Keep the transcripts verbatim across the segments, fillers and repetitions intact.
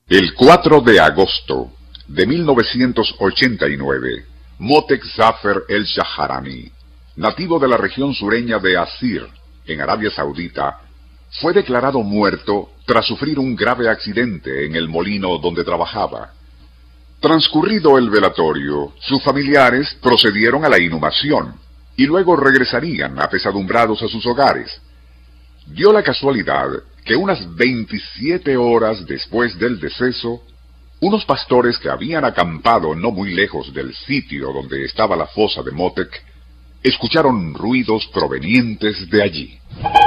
El cuatro de agosto de mil novecientos ochenta y nueve, Motek Zafer el-Shahrani, nativo de la región sureña de Asir, en Arabia Saudita, fue declarado muerto tras sufrir un grave accidente en el molino donde trabajaba. Transcurrido el velatorio, sus familiares procedieron a la inhumación y luego regresarían apesadumbrados a sus hogares. Dio la casualidad que unas veintisiete horas después del deceso, unos pastores que habían acampado no muy lejos del sitio donde estaba la fosa de Motek, escucharon ruidos provenientes de allí.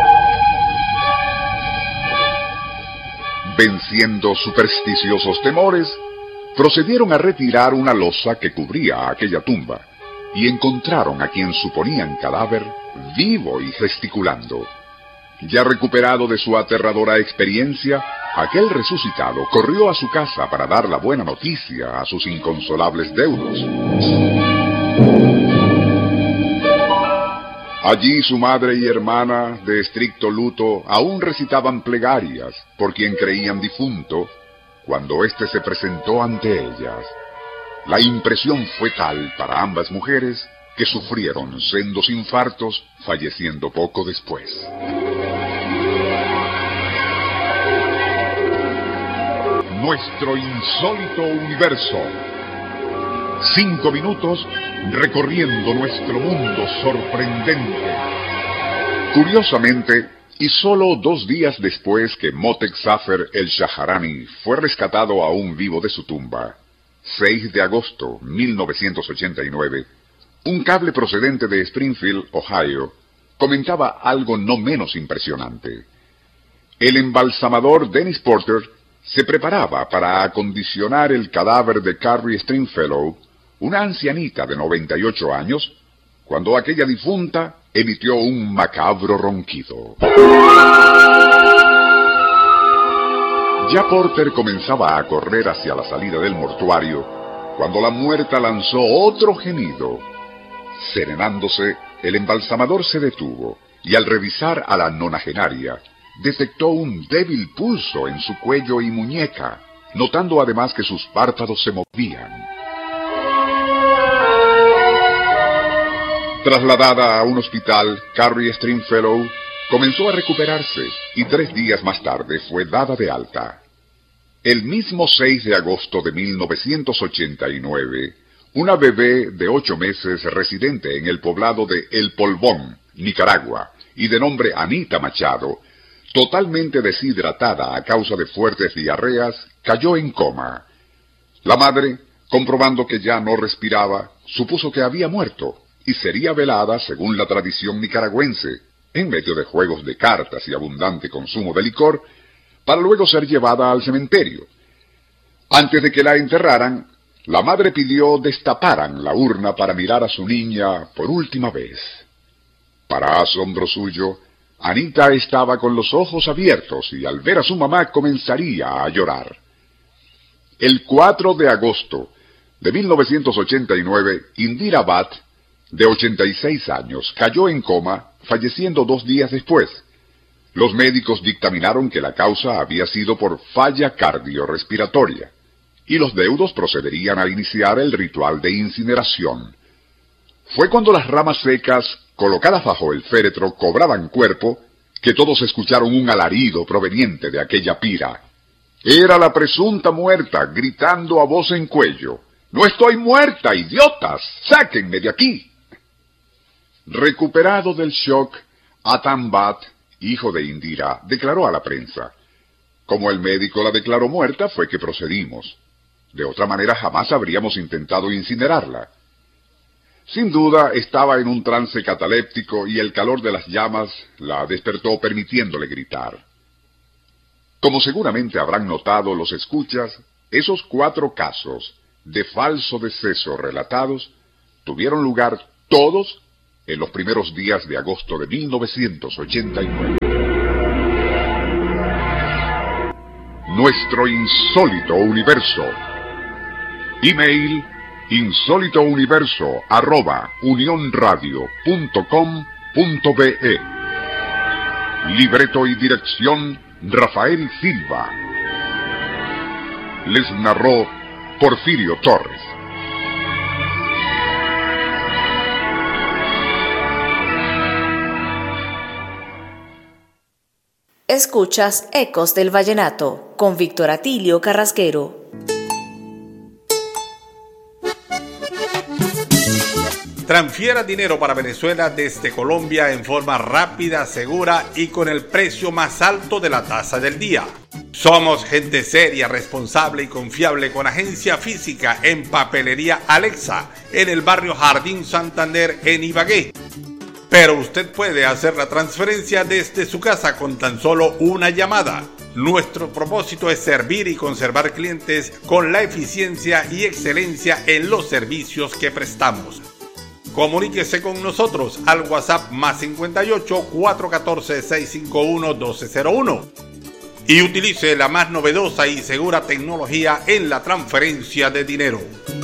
Venciendo supersticiosos temores, procedieron a retirar una losa que cubría aquella tumba, y encontraron a quien suponían cadáver vivo y gesticulando. Ya recuperado de su aterradora experiencia, aquel resucitado corrió a su casa para dar la buena noticia a sus inconsolables deudos. Allí su madre y hermana, de estricto luto, aún recitaban plegarias por quien creían difunto, cuando éste se presentó ante ellas. La impresión fue tal para ambas mujeres que sufrieron sendos infartos, falleciendo poco después. Nuestro insólito universo. Cinco minutos recorriendo nuestro mundo sorprendente. Curiosamente, y solo dos días después que Motek Zafer el-Shahrani fue rescatado aún vivo de su tumba, seis de agosto de mil novecientos ochenta y nueve, un cable procedente de Springfield, Ohio, comentaba algo no menos impresionante. El embalsamador Dennis Porter se preparaba para acondicionar el cadáver de Carrie Stringfellow, una ancianita de noventa y ocho años, cuando aquella difunta emitió un macabro ronquido. Ya Porter comenzaba a correr hacia la salida del mortuario, cuando la muerta lanzó otro gemido. Serenándose, el embalsamador se detuvo, y al revisar a la nonagenaria, detectó un débil pulso en su cuello y muñeca, notando además que sus párpados se movían. Trasladada a un hospital, Carrie Stringfellow comenzó a recuperarse y tres días más tarde fue dada de alta. El mismo seis de agosto de mil novecientos ochenta y nueve, una bebé de ocho meses residente en el poblado de El Polvón, Nicaragua, y de nombre Anita Machado, totalmente deshidratada a causa de fuertes diarreas, cayó en coma. La madre, comprobando que ya no respiraba, supuso que había muerto y sería velada según la tradición nicaragüense, en medio de juegos de cartas y abundante consumo de licor, para luego ser llevada al cementerio. Antes de que la enterraran, la madre pidió destaparan la urna para mirar a su niña por última vez. Para asombro suyo, Anita estaba con los ojos abiertos y al ver a su mamá comenzaría a llorar. El cuatro de agosto de mil novecientos ochenta y nueve, Indira Bhatt, de ochenta y seis años, cayó en coma, falleciendo dos días después. Los médicos dictaminaron que la causa había sido por falla cardiorrespiratoria, y los deudos procederían a iniciar el ritual de incineración. Fue cuando las ramas secas, colocadas bajo el féretro, cobraban cuerpo, que todos escucharon un alarido proveniente de aquella pira. Era la presunta muerta, gritando a voz en cuello: «¡No estoy muerta, idiotas! ¡Sáquenme de aquí!». Recuperado del shock, Atan Bhatt, hijo de Indira, declaró a la prensa: «Como el médico la declaró muerta, fue que procedimos. De otra manera jamás habríamos intentado incinerarla». Sin duda estaba en un trance cataléptico y el calor de las llamas la despertó permitiéndole gritar. Como seguramente habrán notado los escuchas, esos cuatro casos de falso deceso relatados tuvieron lugar todos en los primeros días de agosto de mil novecientos ochenta y nueve. Nuestro insólito universo. Email insólitouniverso arroba unionradio punto com punto be. Libreto y dirección Rafael Silva. Les narró Porfirio Torres. Escuchas Ecos del Vallenato con Víctor Atilio Carrasquero. Transfiera dinero para Venezuela desde Colombia en forma rápida, segura y con el precio más alto de la tasa del día. Somos gente seria, responsable y confiable con agencia física en Papelería Alexa, en el barrio Jardín Santander, en Ibagué. Pero usted puede hacer la transferencia desde su casa con tan solo una llamada. Nuestro propósito es servir y conservar clientes con la eficiencia y excelencia en los servicios que prestamos. Comuníquese con nosotros al WhatsApp más cincuenta y ocho, cuatro uno cuatro, seis cinco uno, uno dos cero uno y utilice la más novedosa y segura tecnología en la transferencia de dinero.